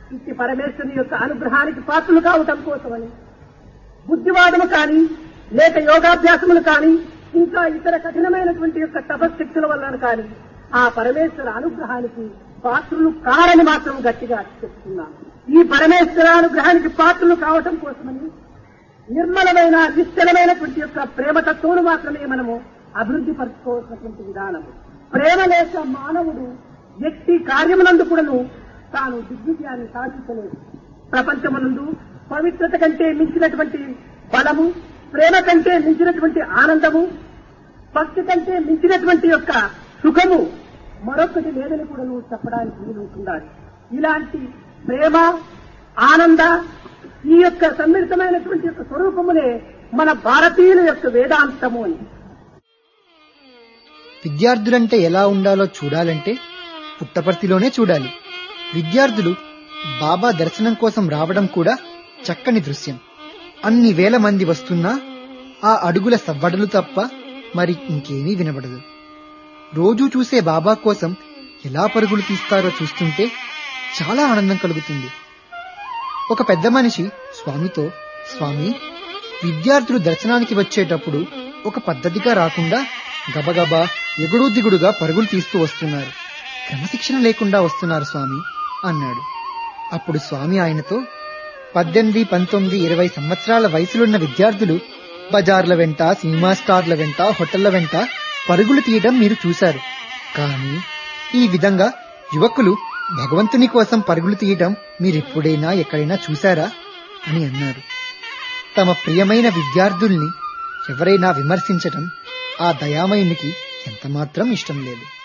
ఇట్టి పరమేశ్వరుని యొక్క అనుగ్రహానికి పాత్రలు కావటం కోసమని బుద్ధివాదము కానీ లేక యోగాభ్యాసములు కానీ ఇంకా ఇతర కఠినమైనటువంటి యొక్క తపశక్తుల వల్ల కానీ ఆ పరమేశ్వర అనుగ్రహానికి పాత్రలు కారని మాత్రం గట్టిగా చెప్తున్నాను. ఈ పరమేశ్వర అనుగ్రహానికి పాత్రలు కావటం కోసమని నిర్మలమైన నిశ్చలమైనటువంటి యొక్క ప్రేమతత్వం మాత్రమే మనము అభివృద్ధి పరచుకోవాల్సినటువంటి విధానము. ప్రేమ లేక మానవుడు వ్యక్తి కార్యమునందు కూడాను తాను దిగ్విజయాన్ని సాధించలేదు. ప్రపంచమునందు పవిత్రత కంటే మించినటువంటి బలము, ప్రేమ కంటే మించినటువంటి ఆనందము, భక్తి కంటే మించినటువంటి యొక్క సుఖము మరొకటి లేదని కూడా నువ్వు చెప్పడానికి వీలుంటుండాలి. ఇలాంటి ప్రేమ, ఆనంద ఈ యొక్క సమ్మిళితమైనటువంటి యొక్క స్వరూపమునే మన భారతీయుల యొక్క వేదాంతము అని. విద్యార్థులంటే ఎలా ఉండాలో చూడాలంటే పుట్టపర్తిలోనే చూడాలి. విద్యార్థులు బాబా దర్శనం కోసం రావడం కూడా చక్కని దృశ్యం. అన్ని వేల మంది వస్తున్నా ఆ అడుగుల సవ్వడలు తప్ప మరి ఇంకేమీ వినబడదు. రోజూ చూసే బాబా కోసం ఎలా పరుగులు తీస్తారో చూస్తుంటే చాలా ఆనందం కలుగుతుంది. ఒక పెద్ద మనిషి స్వామితో, స్వామి, విద్యార్థులు దర్శనానికి వచ్చేటప్పుడు ఒక పద్ధతిగా రాకుండా గబగబా ఎగుడు దిగుడుగా పరుగులు తీస్తూ వస్తున్నారు, క్రమశిక్షణ లేకుండా వస్తున్నారు స్వామి అన్నాడు. అప్పుడు స్వామి ఆయనతో, 18, 19, 20 సంవత్సరాల వయసులున్న విద్యార్థులు బజార్ల వెంట, సినిమా స్టార్ల వెంట, హోటళ్ల వెంట పరుగులు తీయడం మీరు చూశారు. కానీ ఈ విధంగా యువకులు భగవంతుని కోసం పరుగులు తీయడం మీరెప్పుడైనా ఎక్కడైనా చూశారా అని అన్నారు. తమ ప్రియమైన విద్యార్థుల్ని ఎవరైనా విమర్శించటం ఆ దయామయునికి ఎంతమాత్రం ఇష్టం లేదు.